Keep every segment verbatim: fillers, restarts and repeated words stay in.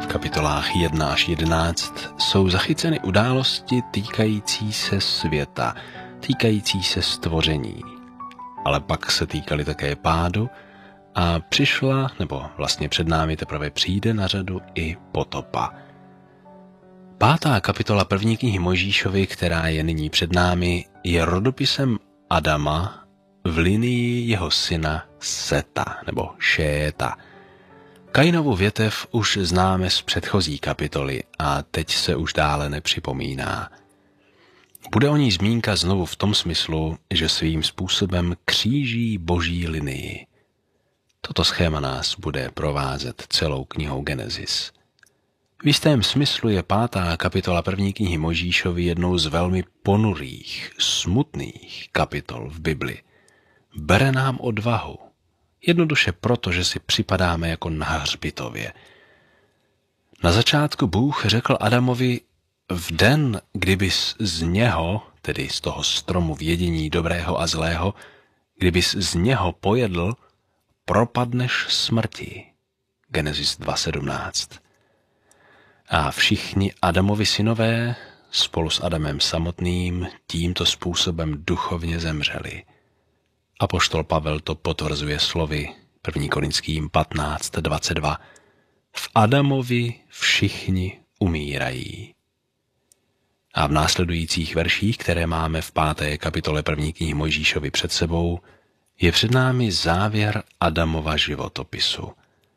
V kapitolách jedna až jedenáct jsou zachyceny události týkající se světa, týkající se stvoření. Ale pak se týkaly také pádu a přišla, nebo vlastně před námi teprve přijde na řadu i potopa. Pátá kapitola první knihy Mojžíšovy, která je nyní před námi, je rodopisem Adama v linii jeho syna Seta, nebo Šéta. Kainovu větev už známe z předchozí kapitoly a teď se už dále nepřipomíná. Bude o ní zmínka znovu v tom smyslu, že svým způsobem kříží boží linii. Toto schéma nás bude provázet celou knihou Genesis. V jistém smyslu je pátá kapitola první knihy Mojžíšovy jednou z velmi ponurých, smutných kapitol v Bibli. Bere nám odvahu. Jednoduše proto, že si připadáme jako na hřbitově. Na začátku Bůh řekl Adamovi, v den, kdybys z něho, tedy z toho stromu vědění dobrého a zlého, kdybys z něho pojedl, propadneš smrti. Genesis dva sedmnáct. A všichni Adamovi synové spolu s Adamem samotným tímto způsobem duchovně zemřeli. Apoštol Pavel to potvrzuje slovy první Korinským patnáct dvacet dva. V Adamovi všichni umírají. A v následujících verších, které máme v páté kapitole první knihy Mojžíšovy před sebou, je před námi závěr Adamova životopisu.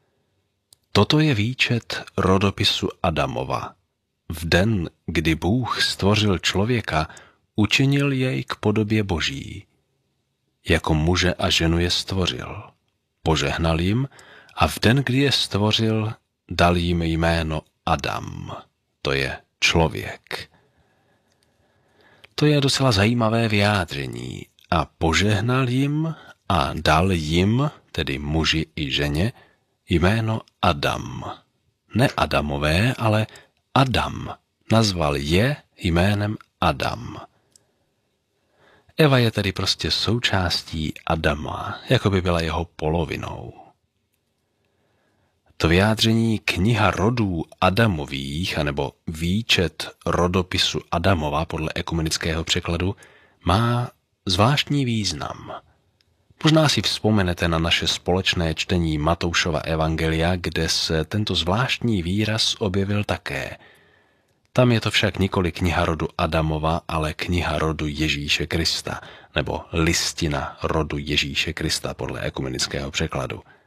Toto je výčet rodopisu Adamova. V den, kdy Bůh stvořil člověka, učinil jej k podobě Boží. Jako muže a ženu je stvořil. Požehnal jim a v den, kdy je stvořil, dal jim jméno Adam. To je člověk. To je docela zajímavé vyjádření. A požehnal jim a dal jim, tedy muži i ženě, jméno Adam. Ne Adamové, ale Adam. Nazval je jménem Adam. Eva je tedy prostě součástí Adama, jako by byla jeho polovinou. To vyjádření kniha rodů Adamových, anebo výčet rodopisu Adamova podle ekumenického překladu, má zvláštní význam. Možná si vzpomenete na naše společné čtení Matoušova evangelia, kde se tento zvláštní výraz objevil také. Tam je to však nikoli kniha rodu Adamova, ale kniha rodu Ježíše Krista, nebo listina rodu Ježíše Krista podle ekumenického překladu.